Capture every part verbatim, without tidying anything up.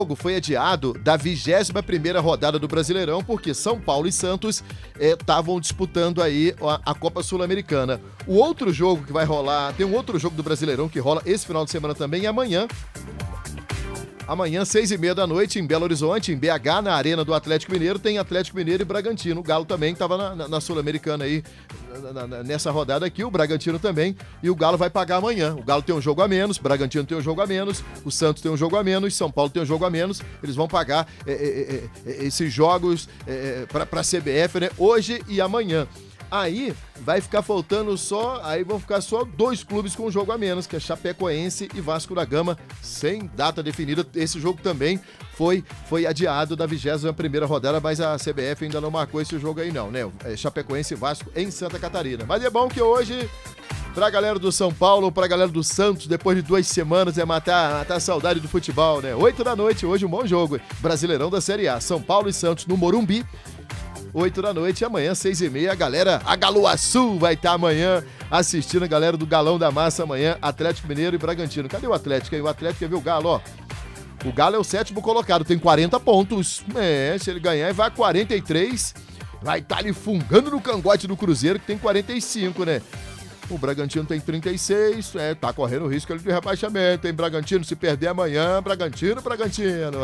O jogo foi adiado da vigésima primeira rodada do Brasileirão, porque São Paulo e Santos estavam eh, disputando aí a, a Copa Sul-Americana. O outro jogo que vai rolar, tem um outro jogo do Brasileirão que rola esse final de semana também, e amanhã, amanhã, seis e meia da noite, em Belo Horizonte, em B H, na Arena do Atlético Mineiro, tem Atlético Mineiro e Bragantino. O Galo também estava na, na, na Sul-Americana aí, na, na, nessa rodada aqui, o Bragantino também, e o Galo vai pagar amanhã. O Galo tem um jogo a menos, o Bragantino tem um jogo a menos, o Santos tem um jogo a menos, São Paulo tem um jogo a menos. Eles vão pagar é, é, é, esses jogos é, para a C B F, né, hoje e amanhã. Aí vai ficar faltando só, aí vão ficar só dois clubes com um jogo a menos, que é Chapecoense e Vasco da Gama, sem data definida. Esse jogo também foi, foi adiado da vigésima primeira rodada, mas a C B F ainda não marcou esse jogo aí não, né? É Chapecoense e Vasco em Santa Catarina. Mas é bom que hoje, pra galera do São Paulo, pra galera do Santos, depois de duas semanas, é matar, matar a saudade do futebol, né? Oito da noite, hoje um bom jogo. Brasileirão da Série A, São Paulo e Santos no Morumbi. Oito da noite, amanhã, seis e meia, a galera, a Galoaçu vai estar amanhã assistindo, a galera do Galão da Massa amanhã, Atlético Mineiro e Bragantino. Cadê o Atlético aí? O Atlético quer ver o Galo, ó. O Galo é o sétimo colocado, tem quarenta pontos. É, se ele ganhar, ele vai a quarenta e três. Vai estar ali fungando no cangote do Cruzeiro, que tem quarenta e cinco, né? O Bragantino tem trinta e seis, é, tá correndo o risco ali de rebaixamento, hein? Bragantino, se perder amanhã, Bragantino, Bragantino.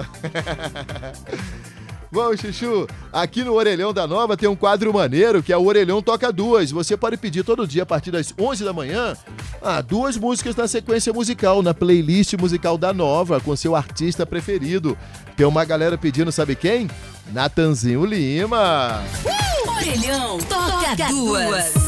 Bom, Chuchu, aqui no Orelhão da Nova tem um quadro maneiro que é o Orelhão Toca Duas. Você pode pedir todo dia a partir das onze da manhã ah, duas músicas na sequência musical, na playlist musical da Nova, com seu artista preferido. Tem uma galera pedindo, sabe quem? Natanzinho Lima. Uh! Orelhão Toca Duas.